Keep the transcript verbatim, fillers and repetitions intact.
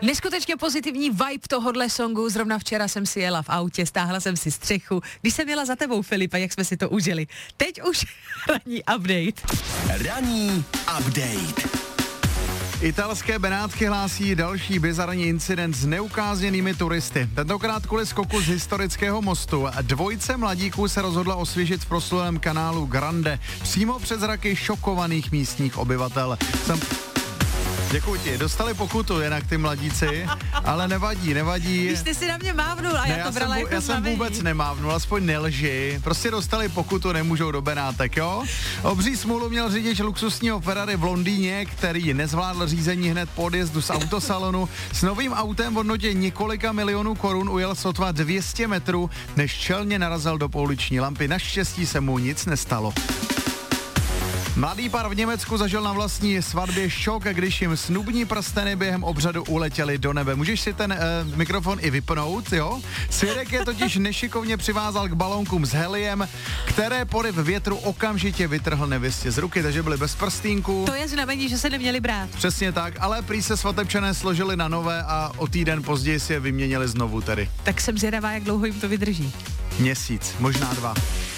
Neskutečně pozitivní vibe tohodle songu. Zrovna včera jsem si jela v autě, stáhla jsem si střechu. Když jsem jela za tebou, Filipa, jak jsme si to užili. Teď už ranní update. Ranní update. Italské Benátky hlásí další bizarní incident s neukázněnými turisty. Tentokrát kvůli skoku z historického mostu. Dvojce mladíků se rozhodla osvěžit v proslulém kanálu Grande přímo před zraky šokovaných místních obyvatel. Jsem... Děkuji ti, dostali pokutu jinak ty mladíci, ale nevadí, nevadí. Když ty si na mě mávnul a ne, já to brala jsem, jako Já jsem vůbec nemávnul, aspoň nelži. Prostě dostali pokutu, nemůžou do Benátek, jo? Obří smůlu měl řidič luxusního Ferrari v Londýně, který nezvládl řízení hned po odjezdu z autosalonu. S novým autem v hodnotě několika milionů korun ujel sotva dvě stě metrů, než čelně narazil do pouliční lampy. Naštěstí se mu nic nestalo. Mladý pár v Německu zažil na vlastní svatbě šok, když jim snubní prsteny během obřadu uletěly do nebe. Můžeš si ten uh, mikrofon i vypnout, jo? Svědek je totiž nešikovně přivázal k balónkům s heliem, které poryv větru okamžitě vytrhl nevěstě z ruky, takže byli bez prstínku. To je znamení, že se neměli brát. Přesně tak, ale prý se svatebčané složili na nové a o týden později si je vyměnili znovu tedy. Tak jsem zvědavá, jak dlouho jim to vydrží. Měsíc, možná dva.